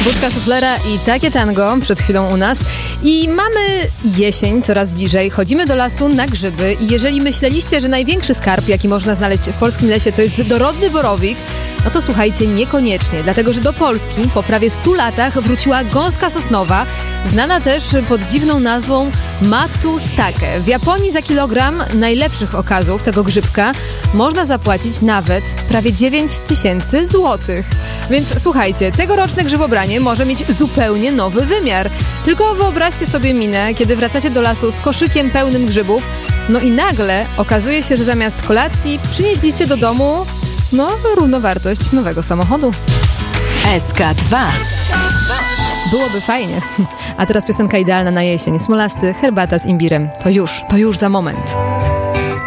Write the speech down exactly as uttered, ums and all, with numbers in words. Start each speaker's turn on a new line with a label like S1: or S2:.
S1: Budka Suflera i Takie Tango przed chwilą u nas. I mamy jesień coraz bliżej. Chodzimy do lasu na grzyby i jeżeli myśleliście, że największy skarb, jaki można znaleźć w polskim lesie, to jest dorodny borowik, no to słuchajcie, niekoniecznie. Dlatego, że do Polski po prawie stu latach wróciła gąska sosnowa, znana też pod dziwną nazwą matustake. W Japonii za kilogram najlepszych okazów tego grzybka można zapłacić nawet prawie dziewięć tysięcy złotych. Więc słuchajcie, tegoroczne grzybobranie może mieć zupełnie nowy wymiar. Tylko wyobraźcie sobie minę, kiedy wracacie do lasu z koszykiem pełnym grzybów, no i nagle okazuje się, że zamiast kolacji przynieśliście do domu, no, równowartość nowego samochodu.
S2: S K dwa.
S1: Byłoby fajnie. A teraz piosenka idealna na jesień. Smolasty, herbata z imbirem. To już, to już za moment.